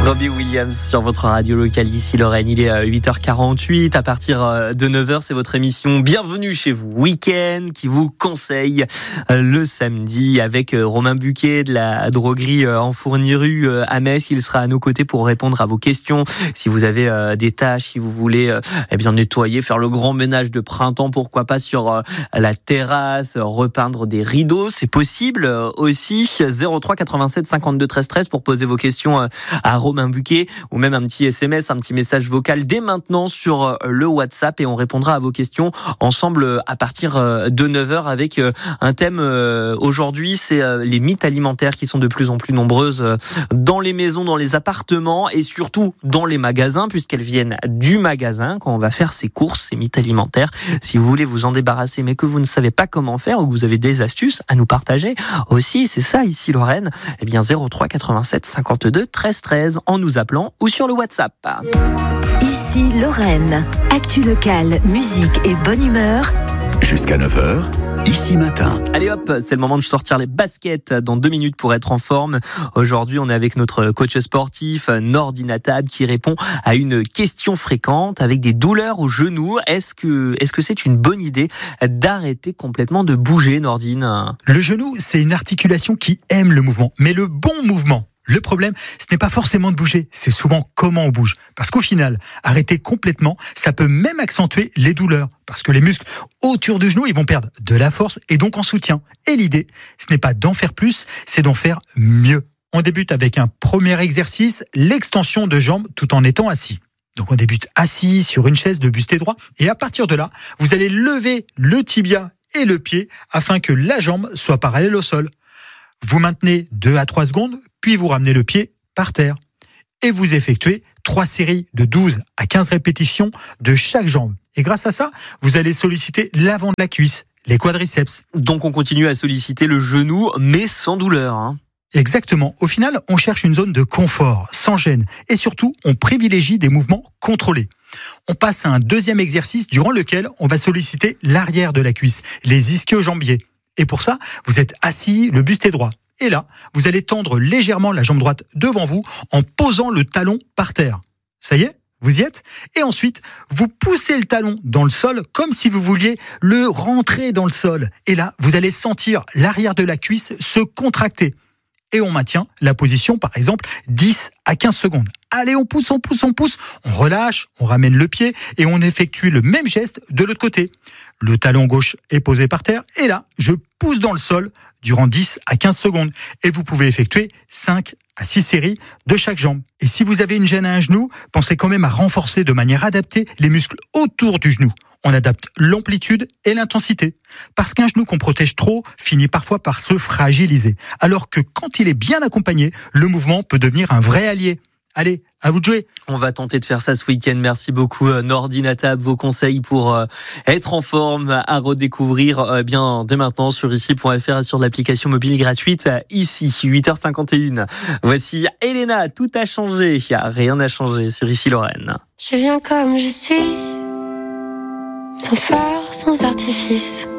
Robbie Williams sur votre radio locale ici Lorraine. Il est 8h48. À partir de 9h, c'est votre émission Bienvenue chez vous Week-end qui vous conseille le samedi avec Romain Buquet de la droguerie en Fourniru à Metz. Il sera à nos côtés pour répondre à vos questions. Si vous avez des tâches, si vous voulez nettoyer, faire le grand ménage de printemps, pourquoi pas sur la terrasse, repeindre des rideaux, c'est possible aussi. 03 87 52 13 13 pour poser vos questions à Romain Buquet ou même un petit SMS, un petit message vocal dès maintenant sur le WhatsApp et on répondra à vos questions ensemble à partir de 9h avec un thème aujourd'hui, c'est les mythes alimentaires qui sont de plus en plus nombreuses dans les maisons, dans les appartements et surtout dans les magasins puisqu'elles viennent du magasin quand on va faire ses courses, ces mythes alimentaires. Si vous voulez vous en débarrasser mais que vous ne savez pas comment faire ou que vous avez des astuces à nous partager aussi, c'est ça ici Lorraine, 03 87 52 13 13 en nous appelant ou sur le WhatsApp. Ici Lorraine, actu locale, musique et bonne humeur. Jusqu'à 9h, ici matin. Allez hop, c'est le moment de sortir les baskets dans 2 minutes pour être en forme. Aujourd'hui, on est avec notre coach sportif, Nordine Tab, qui répond à une question fréquente avec des douleurs au genou. Est-ce que c'est une bonne idée d'arrêter complètement de bouger, Nordine ? Le genou, c'est une articulation qui aime le mouvement, mais le bon mouvement. Le problème, ce n'est pas forcément de bouger, c'est souvent comment on bouge. Parce qu'au final, arrêter complètement, ça peut même accentuer les douleurs. Parce que les muscles autour du genou, ils vont perdre de la force et donc en soutien. Et l'idée, ce n'est pas d'en faire plus, c'est d'en faire mieux. On débute avec un premier exercice, l'extension de jambes tout en étant assis. Donc on débute assis sur une chaise, le buste est droit. Et à partir de là, vous allez lever le tibia et le pied afin que la jambe soit parallèle au sol. Vous maintenez 2 à 3 secondes, puis vous ramenez le pied par terre. Et vous effectuez 3 séries de 12 à 15 répétitions de chaque jambe. Et grâce à ça, vous allez solliciter l'avant de la cuisse, les quadriceps. Donc on continue à solliciter le genou, mais sans douleur. Exactement. Au final, on cherche une zone de confort, sans gêne. Et surtout, on privilégie des mouvements contrôlés. On passe à un deuxième exercice durant lequel on va solliciter l'arrière de la cuisse, les ischio-jambiers. Et pour ça, vous êtes assis, le buste est droit. Et là, vous allez tendre légèrement la jambe droite devant vous en posant le talon par terre. Ça y est, vous y êtes ? Et ensuite, vous poussez le talon dans le sol comme si vous vouliez le rentrer dans le sol. Et là, vous allez sentir l'arrière de la cuisse se contracter. Et on maintient la position, par exemple, 10 à 15 secondes. Allez, on pousse, on relâche, on ramène le pied et on effectue le même geste de l'autre côté. Le talon gauche est posé par terre et là, je pousse dans le sol durant 10 à 15 secondes. Et vous pouvez effectuer 5 à 6 séries de chaque jambe. Et si vous avez une gêne à un genou, pensez quand même à renforcer de manière adaptée les muscles autour du genou. On adapte l'amplitude et l'intensité. Parce qu'un genou qu'on protège trop finit parfois par se fragiliser. Alors que quand il est bien accompagné, le mouvement peut devenir un vrai allié. Allez, à vous de jouer. On va tenter de faire ça ce week-end. Merci beaucoup Nordine Tab. Vos conseils pour être en forme à redécouvrir dès maintenant sur ici.fr et sur l'application mobile gratuite ici, 8h51. Voici Elena, tout a changé. Il n'y a rien à changer sur ici Lorraine. Je viens comme je suis, sans phare, sans artifice.